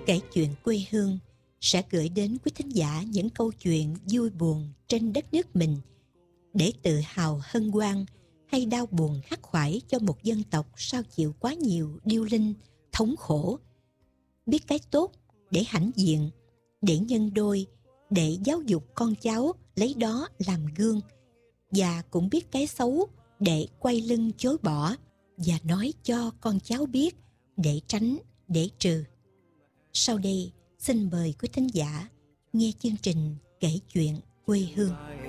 Kể chuyện quê hương sẽ gửi đến quý thính giả những câu chuyện vui buồn trên đất nước mình, để tự hào hân hoan hay đau buồn khắc khoải cho một dân tộc sao chịu quá nhiều điêu linh, thống khổ. Biết cái tốt để hãnh diện, để nhân đôi, để giáo dục con cháu lấy đó làm gương, và cũng biết cái xấu để quay lưng chối bỏ và nói cho con cháu biết để tránh, để trừ. Sau đây, xin mời quý thính giả nghe chương trình Kể chuyện quê hương.